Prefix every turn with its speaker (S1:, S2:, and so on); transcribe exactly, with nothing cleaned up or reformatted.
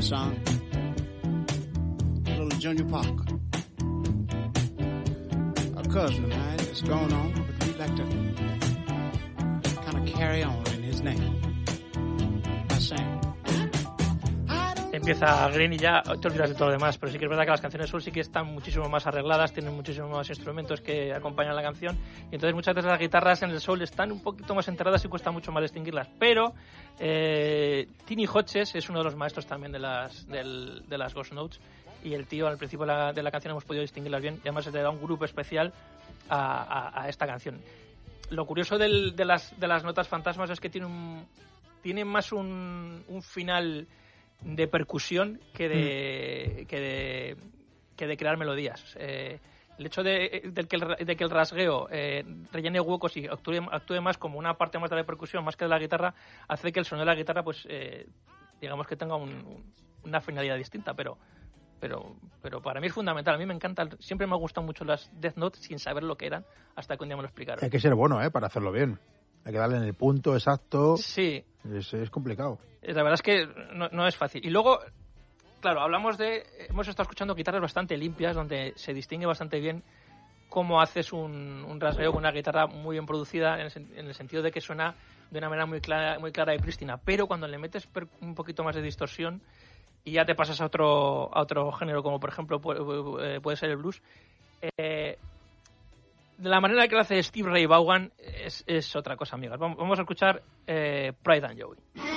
S1: this song. Little Junior Parker. A cousin of mine is going on, but we'd like to kind of carry on in his name. I sang.
S2: Empieza Green y ya te olvidas de todo lo demás, pero sí que es verdad que las canciones soul sí que están muchísimo más arregladas, tienen muchísimos más instrumentos que acompañan la canción, y entonces muchas veces las guitarras en el soul están un poquito más enterradas y cuesta mucho más distinguirlas, pero eh, Tiny Hodges es uno de los maestros también de las, del, de las Ghost Notes, y el tío al principio de la, de la canción hemos podido distinguirlas bien, y además se le da un grupo especial a, a, a esta canción. Lo curioso del, de, las, de las notas fantasmas es que tiene, un, tiene más un, un final de percusión que de, mm. que de que de crear melodías. Eh, el hecho de, de, que el, de que el rasgueo eh, rellene huecos y actúe, actúe más como una parte más de la percusión más que de la guitarra, hace que el sonido de la guitarra pues eh, digamos que tenga un, un, una finalidad distinta, pero pero pero para mí es fundamental. A mí me encanta, siempre me han gustado mucho las Death Note sin saber lo que eran hasta que un día me lo explicaron.
S3: Hay que ser bueno, ¿eh? Para hacerlo bien. Hay que darle en el punto exacto.
S2: Sí.
S3: Es, es complicado.
S2: La verdad es que no, no es fácil. Y luego, claro, hablamos de... Hemos estado escuchando guitarras bastante limpias, donde se distingue bastante bien cómo haces un, un rasgueo con una guitarra muy bien producida, en el, en el sentido de que suena de una manera muy clara, muy clara y prístina. Pero cuando le metes per, un poquito más de distorsión y ya te pasas a otro, a otro género, como por ejemplo puede, puede ser el blues, eh, de la manera que lo hace Steve Ray Vaughan es, es otra cosa, amigas. Vamos, vamos a escuchar eh, Pride and Joy.